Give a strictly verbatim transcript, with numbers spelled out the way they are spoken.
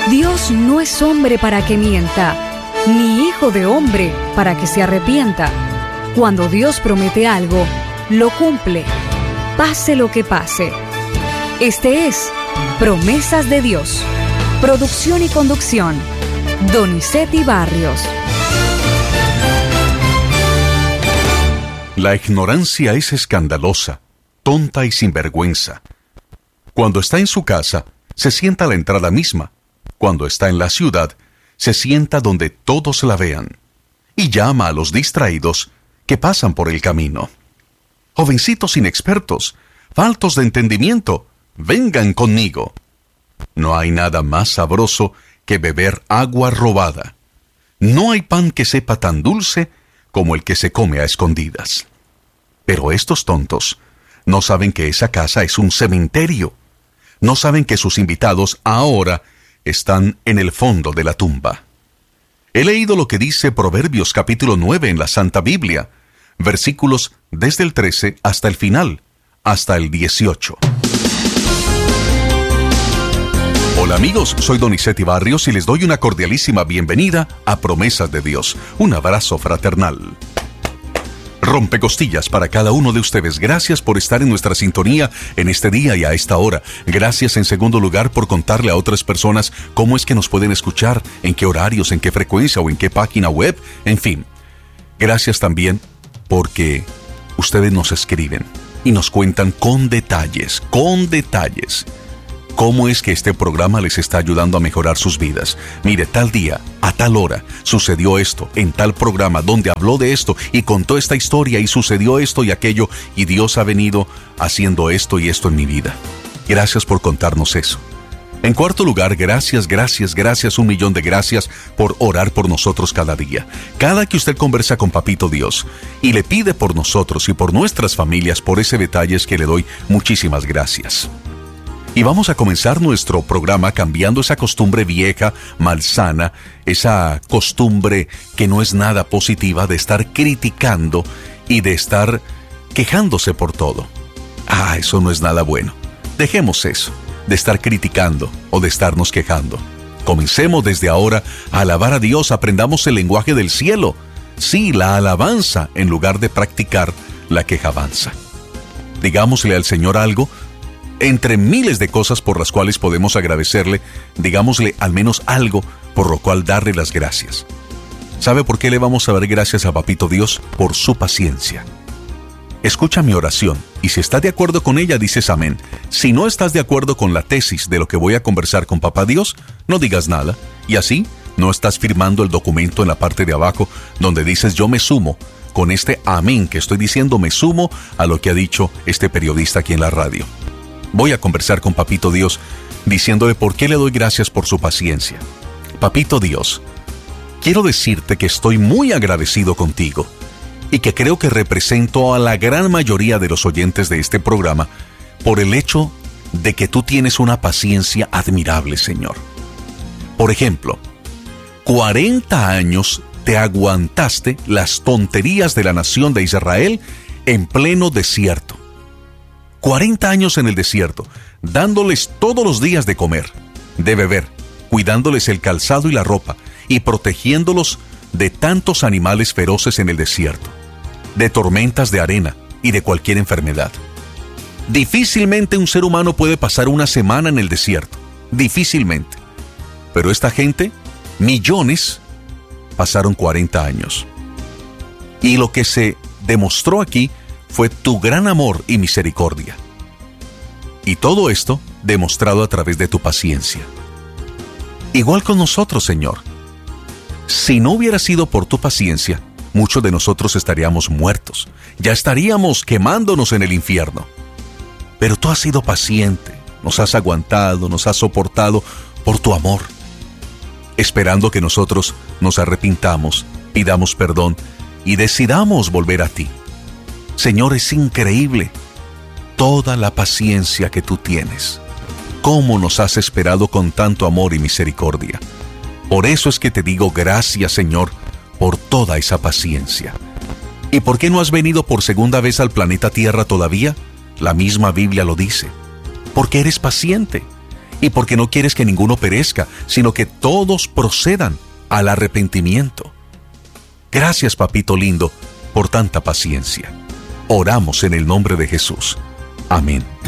Dios no es hombre para que mienta, ni hijo de hombre para que se arrepienta. Cuando Dios promete algo, lo cumple, pase lo que pase. Este es Promesas de Dios. Producción y conducción, Donizetti Barrios. La ignorancia es escandalosa, tonta y sinvergüenza. Cuando está en su casa, se sienta a la entrada misma. Cuando está en la ciudad, se sienta donde todos la vean. Y llama a los distraídos que pasan por el camino. Jovencitos inexpertos, faltos de entendimiento, vengan conmigo. No hay nada más sabroso que beber agua robada. No hay pan que sepa tan dulce como el que se come a escondidas. Pero estos tontos no saben que esa casa es un cementerio. No saben que sus invitados ahora están en el fondo de la tumba. He leído lo que dice Proverbios capítulo nueve en la Santa Biblia, versículos desde el trece hasta el final, hasta el dieciocho. Hola amigos, soy Donizetti Barrios y les doy una cordialísima bienvenida a Promesas de Dios. Un abrazo fraternal. Rompecostillas para cada uno de ustedes. Gracias por estar en nuestra sintonía en este día y a esta hora. Gracias en segundo lugar por contarle a otras personas cómo es que nos pueden escuchar, en qué horarios, en qué frecuencia o en qué página web, en fin. Gracias también porque ustedes nos escriben y nos cuentan con detalles, con detalles, cómo es que este programa les está ayudando a mejorar sus vidas. Mire, tal día, a tal hora, sucedió esto, en tal programa, donde habló de esto y contó esta historia y sucedió esto y aquello, y Dios ha venido haciendo esto y esto en mi vida. Gracias por contarnos eso. En cuarto lugar, gracias, gracias, gracias, un millón de gracias por orar por nosotros cada día. Cada que usted conversa con Papito Dios y le pide por nosotros y por nuestras familias, por ese detalle es que le doy muchísimas gracias. Y vamos a comenzar nuestro programa cambiando esa costumbre vieja, malsana, esa costumbre que no es nada positiva de estar criticando y de estar quejándose por todo. Ah, eso no es nada bueno. Dejemos eso, de estar criticando o de estarnos quejando. Comencemos desde ahora a alabar a Dios, aprendamos el lenguaje del cielo. Sí, la alabanza en lugar de practicar la quejabanza. Digámosle al Señor algo. Entre miles de cosas por las cuales podemos agradecerle, digámosle al menos algo por lo cual darle las gracias. ¿Sabe por qué le vamos a dar gracias a Papito Dios? Por su paciencia. Escucha mi oración y si estás de acuerdo con ella, dices amén. Si no estás de acuerdo con la tesis de lo que voy a conversar con Papá Dios, no digas nada. Y así no estás firmando el documento en la parte de abajo donde dices yo me sumo. Con este amén que estoy diciendo, me sumo a lo que ha dicho este periodista aquí en la radio. Voy a conversar con Papito Dios, diciéndole por qué le doy gracias por su paciencia. Papito Dios, quiero decirte que estoy muy agradecido contigo y que creo que represento a la gran mayoría de los oyentes de este programa por el hecho de que tú tienes una paciencia admirable, Señor. Por ejemplo, cuarenta años te aguantaste las tonterías de la nación de Israel en pleno desierto. cuarenta años en el desierto, dándoles todos los días de comer, de beber, cuidándoles el calzado y la ropa y protegiéndolos de tantos animales feroces en el desierto, de tormentas de arena y de cualquier enfermedad. Difícilmente un ser humano puede pasar una semana en el desierto, difícilmente. Pero esta gente, millones, pasaron cuarenta años. Y lo que se demostró aquí fue tu gran amor y misericordia. Y todo esto demostrado a través de tu paciencia. Igual con nosotros, Señor. Si no hubiera sido por tu paciencia, muchos de nosotros estaríamos muertos. Ya estaríamos quemándonos en el infierno. Pero tú has sido paciente, nos has aguantado, nos has soportado por tu amor. Esperando que nosotros nos arrepintamos, pidamos perdón y decidamos volver a ti. Señor, es increíble toda la paciencia que tú tienes. Cómo nos has esperado con tanto amor y misericordia. Por eso es que te digo gracias, Señor, por toda esa paciencia. ¿Y por qué no has venido por segunda vez al planeta Tierra todavía? La misma Biblia lo dice. Porque eres paciente y porque no quieres que ninguno perezca, sino que todos procedan al arrepentimiento. Gracias, papito lindo, por tanta paciencia. Oramos en el nombre de Jesús. Amén.